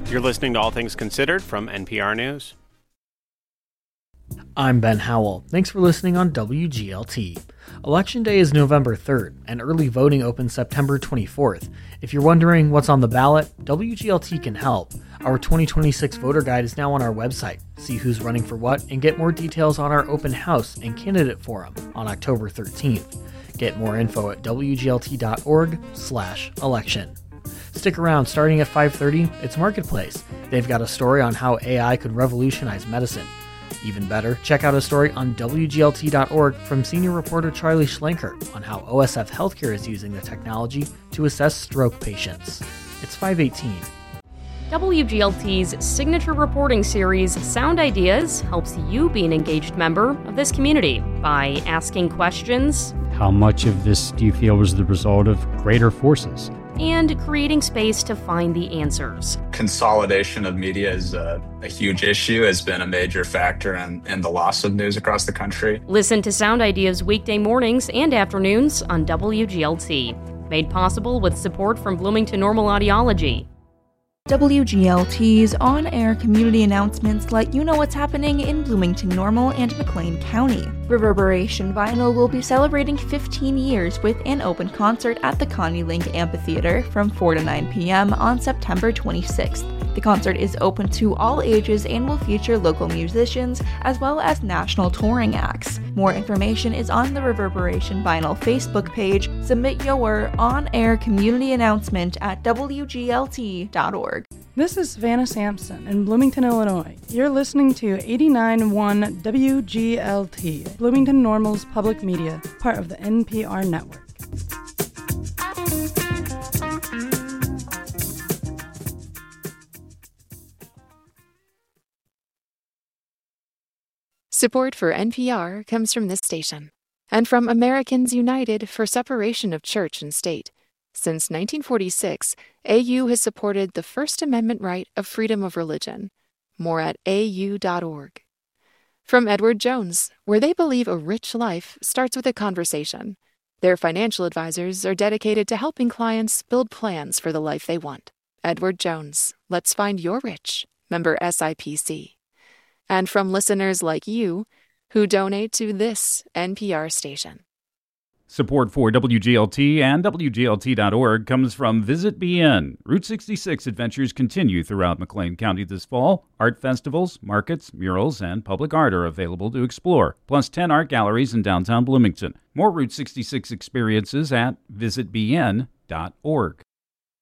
You're listening to All Things Considered from NPR News. I'm Ben Howell. Thanks for listening on WGLT. Election Day is November 3rd, and early voting opens September 24th. If you're wondering what's on the ballot, WGLT can help. Our 2026 voter guide is now on our website. See who's running for what and get more details on our open house and candidate forum on October 13th. Get more info at wglt.org/election. Stick around, starting at 5:30, it's Marketplace. They've got a story on how AI could revolutionize medicine. Even better, check out a story on WGLT.org from senior reporter Charlie Schlenker on how OSF Healthcare is using the technology to assess stroke patients. It's 5:18. WGLT's signature reporting series, Sound Ideas, helps you be an engaged member of this community by asking questions. How much of this do you feel was the result of greater forces? And creating space to find the answers. Consolidation of media is a huge issue, has been a major factor in the loss of news across the country. Listen to Sound Ideas weekday mornings and afternoons on WGLT. Made possible with support from Bloomington Normal Audiology. WGLT's on-air community announcements let you know what's happening in Bloomington Normal and McLean County. Reverberation Vinyl will be celebrating 15 years with an open concert at the Connie Link Amphitheater from 4 to 9 p.m. on September 26th. The concert is open to all ages and will feature local musicians as well as national touring acts. More information is on the Reverberation Vinyl Facebook page. Submit your on-air community announcement at WGLT.org. This is Savannah Sampson in Bloomington, Illinois. You're listening to 89.1 WGLT, Bloomington Normal's public media, part of the NPR network. Support for NPR comes from this station and from Americans United for Separation of Church and State. Since 1946, AU has supported the First Amendment right of freedom of religion. More at au.org. From Edward Jones, where they believe a rich life starts with a conversation. Their financial advisors are dedicated to helping clients build plans for the life they want. Edward Jones, let's find your rich. Member SIPC. And from listeners like you who donate to this NPR station. Support for WGLT and WGLT.org comes from Visit BN. Route 66 adventures continue throughout McLean County this fall. Art festivals, markets, murals, and public art are available to explore, plus 10 art galleries in downtown Bloomington. More Route 66 experiences at visitbn.org.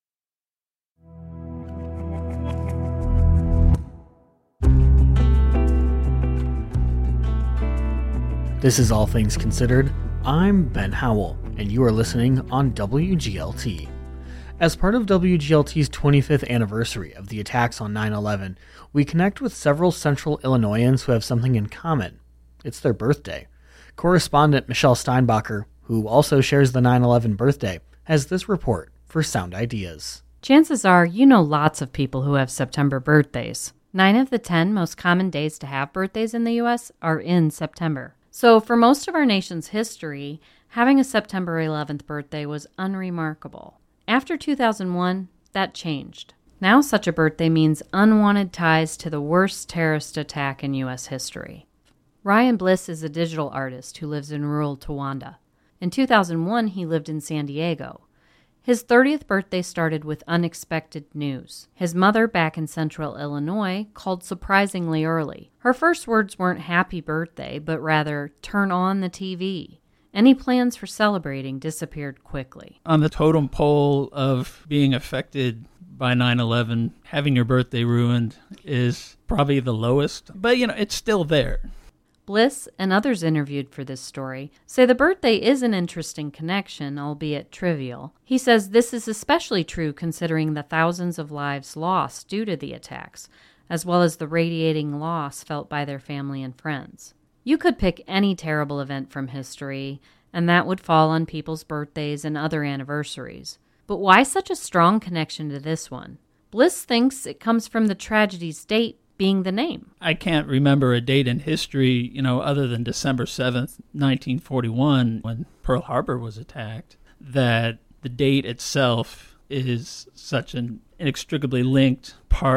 This is All Things Considered. I'm Ben Howell, and you are listening on WGLT. As part of WGLT's 25th anniversary of the attacks on 9/11, we connect with several Central Illinoisans who have something in common. It's their birthday. Correspondent Michelle Steinbacher, who also shares the 9/11 birthday, has this report for Sound Ideas. Chances are you know lots of people who have September birthdays. 9 of the 10 most common days to have birthdays in the U.S. are in September. So for most of our nation's history, having a September 11th birthday was unremarkable. After 2001, that changed. Now such a birthday means unwanted ties to the worst terrorist attack in U.S. history. Ryan Bliss is a digital artist who lives in rural Towanda. In 2001, he lived in San Diego. His 30th birthday started with unexpected news. His mother, back in central Illinois, called surprisingly early. Her first words weren't happy birthday, but rather, turn on the TV. Any plans for celebrating disappeared quickly. On the totem pole of being affected by 9/11, having your birthday ruined is probably the lowest, but it's still there. Bliss and others interviewed for this story say the birthday is an interesting connection, albeit trivial. He says this is especially true considering the thousands of lives lost due to the attacks, as well as the radiating loss felt by their family and friends. You could pick any terrible event from history, and that would fall on people's birthdays and other anniversaries. But why such a strong connection to this one? Bliss thinks it comes from the tragedy's date being the name. I can't remember a date in history, other than December 7th, 1941, when Pearl Harbor was attacked, that the date itself is such an inextricably linked part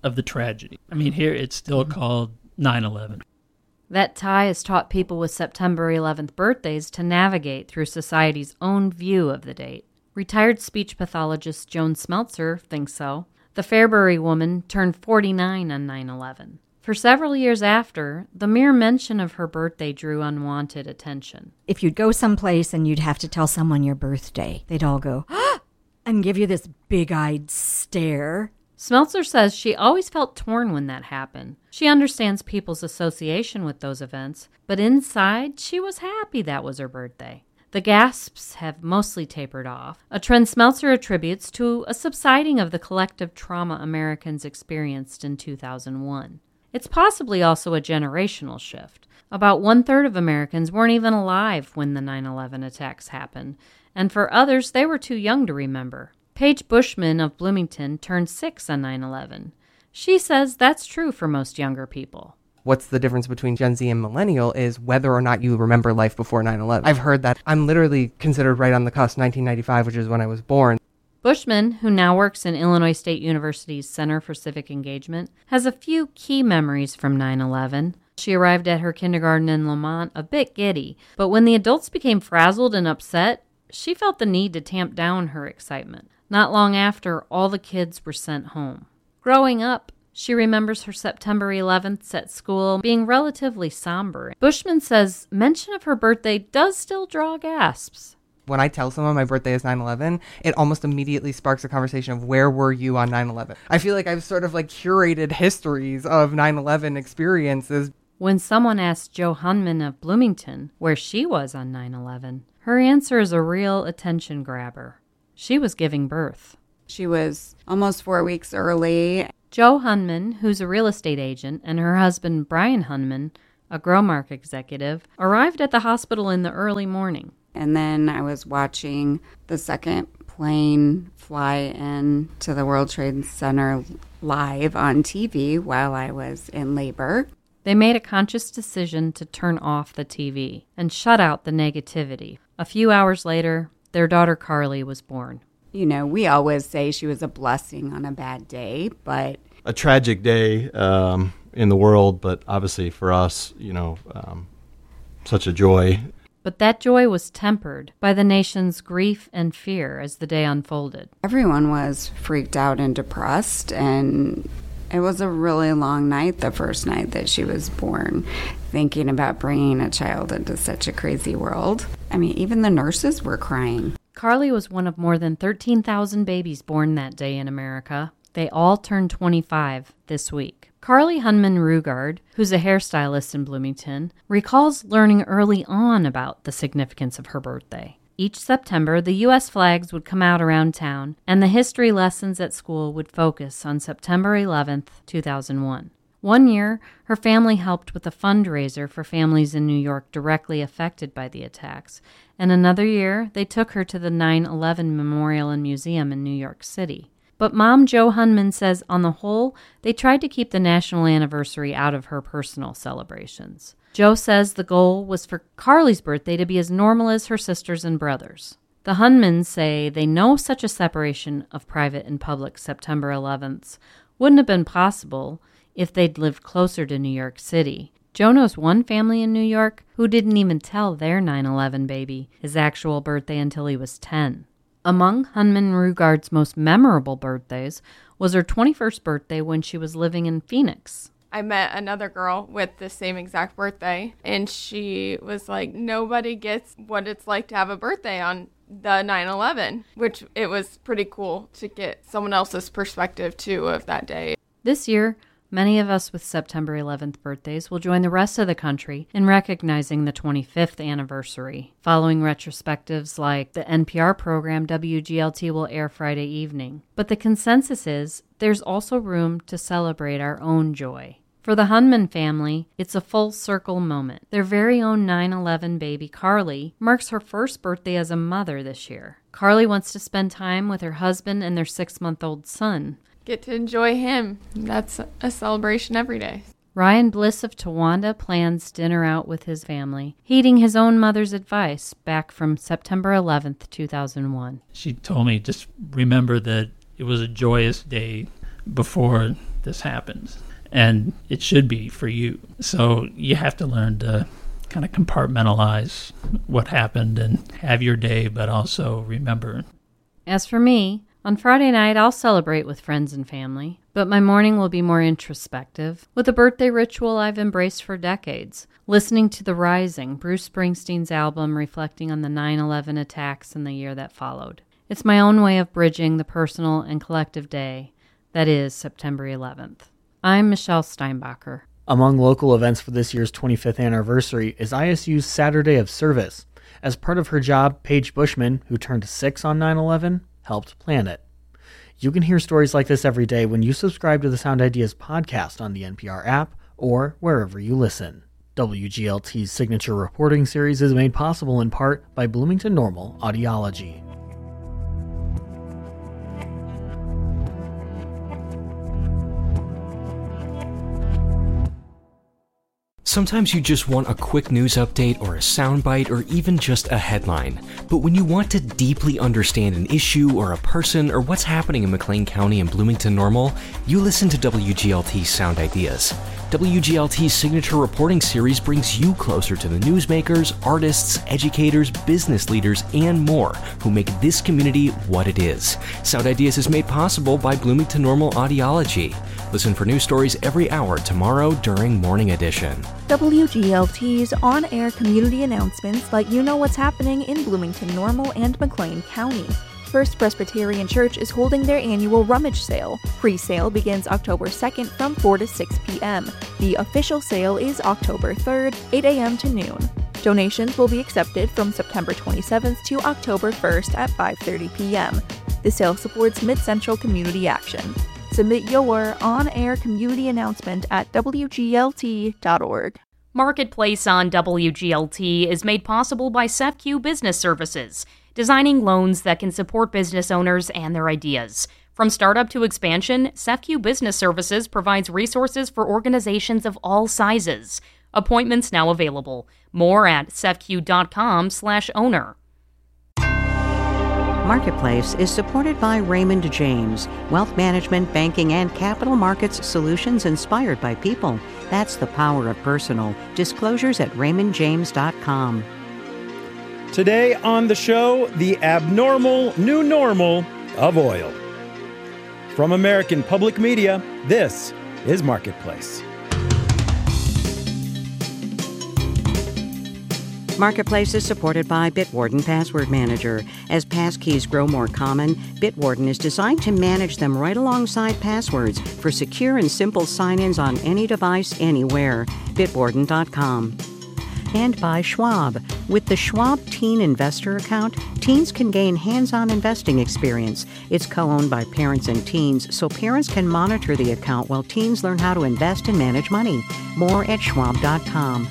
of the tragedy. I mean, here it's still called 9/11. That tie has taught people with September 11th birthdays to navigate through society's own view of the date. Retired speech pathologist Joan Smeltzer thinks so. The Fairbury woman turned 49 on 9/11. For several years after, the mere mention of her birthday drew unwanted attention. If you'd go someplace and you'd have to tell someone your birthday, they'd all go, "Ah!" and give you this big-eyed stare. Smeltzer says she always felt torn when that happened. She understands people's association with those events, but inside, she was happy that was her birthday. The gasps have mostly tapered off, a trend Smeltzer attributes to a subsiding of the collective trauma Americans experienced in 2001. It's possibly also a generational shift. About 1/3 of Americans weren't even alive when the 9/11 attacks happened, and for others, they were too young to remember. Paige Bushman of Bloomington turned 6 on 9/11. She says that's true for most younger people. What's the difference between Gen Z and millennial is whether or not you remember life before 9/11. I've heard that. I'm literally considered right on the cusp, 1995, which is when I was born. Bushman, who now works in Illinois State University's Center for Civic Engagement, has a few key memories from 9/11. She arrived at her kindergarten in Lamont a bit giddy, but when the adults became frazzled and upset, she felt the need to tamp down her excitement. Not long after, all the kids were sent home. Growing up, she remembers her September 11th at school being relatively somber. Bushman says mention of her birthday does still draw gasps. When I tell someone my birthday is 9/11, it almost immediately sparks a conversation of where were you on 9/11? I feel like I've sort of like curated histories of 9/11 experiences. When someone asks Jo Hunman of Bloomington where she was on 9/11, her answer is a real attention grabber. She was giving birth. She was almost 4 weeks early. Jo Hunman, who's a real estate agent, and her husband Brian Hunman, a Growmark executive, arrived at the hospital in the early morning. And then I was watching the second plane fly in to the World Trade Center live on TV while I was in labor. They made a conscious decision to turn off the TV and shut out the negativity. A few hours later, their daughter Carly was born. You know, we always say she was a blessing on a bad day, but... A tragic day in the world, but obviously for us, such a joy. But that joy was tempered by the nation's grief and fear as the day unfolded. Everyone was freaked out and depressed, and it was a really long night, the first night that she was born, thinking about bringing a child into such a crazy world. I mean, even the nurses were crying. Carly was one of more than 13,000 babies born that day in America. They all turned 25 this week. Carly Hunman Rugard, who's a hairstylist in Bloomington, recalls learning early on about the significance of her birthday. Each September, the U.S. flags would come out around town, and the history lessons at school would focus on September 11th, 2001. One year, her family helped with a fundraiser for families in New York directly affected by the attacks, and another year, they took her to the 9/11 Memorial and Museum in New York City. But Mom Jo Hunman says, on the whole, they tried to keep the national anniversary out of her personal celebrations. Jo says the goal was for Carly's birthday to be as normal as her sisters and brothers. The Hunmans say they know such a separation of private and public September 11th wouldn't have been possible if they'd lived closer to New York City. Jo knows one family in New York who didn't even tell their 9/11 baby his actual birthday until he was 10. Among Hunman Rugard's most memorable birthdays was her 21st birthday when she was living in Phoenix. I met another girl with the same exact birthday, and she was like, nobody gets what it's like to have a birthday on the 9/11, which it was pretty cool to get someone else's perspective, too, of that day. This year, many of us with September 11th birthdays will join the rest of the country in recognizing the 25th anniversary. Following retrospectives like the NPR program WGLT will air Friday evening. But the consensus is there's also room to celebrate our own joy. For the Hunman family, it's a full circle moment. Their very own 9/11 baby Carly marks her first birthday as a mother this year. Carly wants to spend time with her husband and their 6-month-old son. Get to enjoy him. That's a celebration every day. Ryan Bliss of Towanda plans dinner out with his family, heeding his own mother's advice back from September 11th, 2001. She told me, just remember that it was a joyous day before this happened. And it should be for you. So you have to learn to kind of compartmentalize what happened and have your day, but also remember. As for me, on Friday night I'll celebrate with friends and family, but my morning will be more introspective, with a birthday ritual I've embraced for decades, listening to The Rising, Bruce Springsteen's album reflecting on the 9/11 attacks and the year that followed. It's my own way of bridging the personal and collective day that is September 11th. I'm Michelle Steinbacher. Among local events for this year's 25th anniversary is ISU's Saturday of Service. As part of her job, Paige Bushman, who turned 6 on 9/11, helped plan it. You can hear stories like this every day when you subscribe to the Sound Ideas podcast on the NPR app or wherever you listen. WGLT's signature reporting series is made possible in part by Bloomington Normal Audiology. Sometimes you just want a quick news update or a soundbite or even just a headline. But when you want to deeply understand an issue or a person or what's happening in McLean County and Bloomington Normal, you listen to WGLT's Sound Ideas. WGLT's signature reporting series brings you closer to the newsmakers, artists, educators, business leaders, and more who make this community what it is. Sound Ideas is made possible by Bloomington Normal Audiology. Listen for news stories every hour tomorrow during Morning Edition. WGLT's on-air community announcements let you know what's happening in Bloomington Normal and McLean County. First Presbyterian Church is holding their annual rummage sale. Pre-sale begins October 2nd from 4 to 6 p.m. The official sale is October 3rd, 8 a.m. to noon. Donations will be accepted from September 27th to October 1st at 5:30 p.m. The sale supports Mid-Central Community Action. Submit your on-air community announcement at wglt.org. Marketplace on WGLT is made possible by SEFCU Business Services, designing loans that can support business owners and their ideas. From startup to expansion, SEFCU Business Services provides resources for organizations of all sizes. Appointments now available. More at sefcu.com/owner. Marketplace is supported by Raymond James, wealth management, banking, and capital markets solutions inspired by people. That's the power of personal. Disclosures at raymondjames.com. Today on the show, the abnormal new normal of oil. From American Public Media, this is Marketplace. Marketplace is supported by Bitwarden Password Manager. As passkeys grow more common, Bitwarden is designed to manage them right alongside passwords for secure and simple sign-ins on any device, anywhere. Bitwarden.com. And by Schwab. With the Schwab Teen Investor Account, teens can gain hands-on investing experience. It's co-owned by parents and teens, so parents can monitor the account while teens learn how to invest and manage money. More at schwab.com.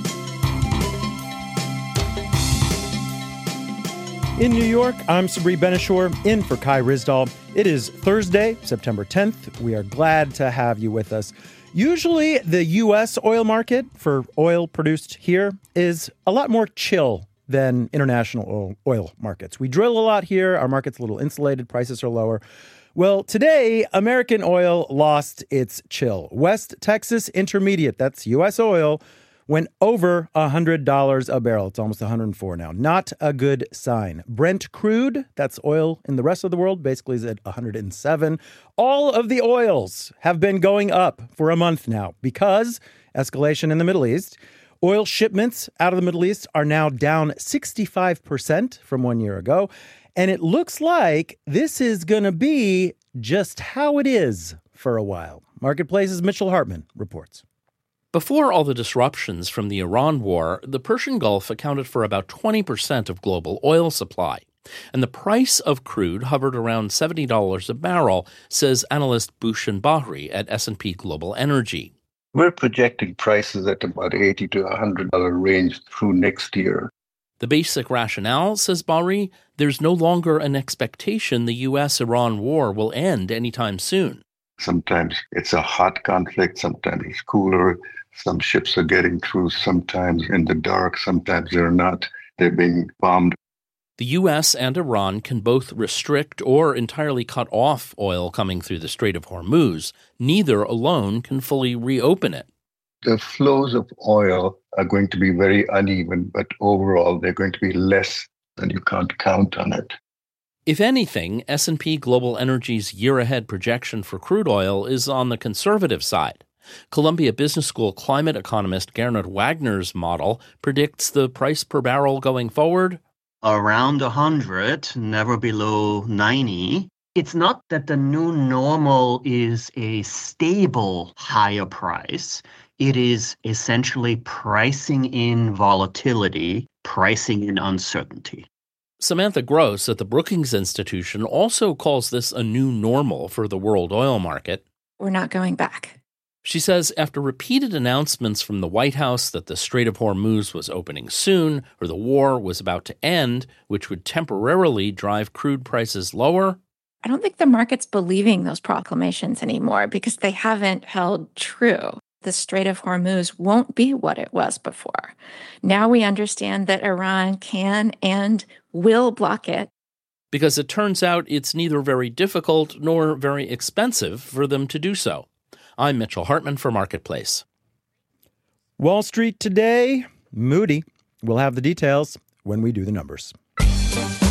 In New York, I'm Sabri Benishore, in for Kai Rizdal. It is Thursday, September 10th. We are glad to have you with us. Usually, the U.S. oil market for oil produced here is a lot more chill than international oil markets. We drill a lot here. Our market's a little insulated. Prices are lower. Well, today, American oil lost its chill. West Texas Intermediate, that's U.S. oil, went over $100 a barrel. It's almost $104 now. Not a good sign. Brent crude, that's oil in the rest of the world, basically is at $107. All of the oils have been going up for a month now because escalation in the Middle East. Oil shipments out of the Middle East are now down 65% from 1 year ago. And it looks like this is going to be just how it is for a while. Marketplace's Mitchell Hartman reports. Before all the disruptions from the Iran war, the Persian Gulf accounted for about 20% of global oil supply. And the price of crude hovered around $70 a barrel, says analyst Bhushan Bahri at S&P Global Energy. We're projecting prices at about $80 to $100 range through next year. The basic rationale, says Bahri, there's no longer an expectation the U.S.-Iran war will end anytime soon. Sometimes it's a hot conflict, sometimes it's cooler. Some ships are getting through, sometimes in the dark, sometimes they're not. They're being bombed. The U.S. and Iran can both restrict or entirely cut off oil coming through the Strait of Hormuz. Neither alone can fully reopen it. The flows of oil are going to be very uneven, but overall they're going to be less, and you can't count on it. If anything, S&P Global Energy's year-ahead projection for crude oil is on the conservative side. Columbia Business School climate economist Gernot Wagner's model predicts the price per barrel going forward around 100, never below 90. It's not that the new normal is a stable higher price. It is essentially pricing in volatility, pricing in uncertainty. Samantha Gross at the Brookings Institution also calls this a new normal for the world oil market. We're not going back. She says after repeated announcements from the White House that the Strait of Hormuz was opening soon or the war was about to end, which would temporarily drive crude prices lower, I don't think the market's believing those proclamations anymore because they haven't held true. The Strait of Hormuz won't be what it was before. Now we understand that Iran can and will block it. Because it turns out it's neither very difficult nor very expensive for them to do so. I'm Mitchell Hartman for Marketplace. Wall Street today, moody. We'll have the details when we do the numbers.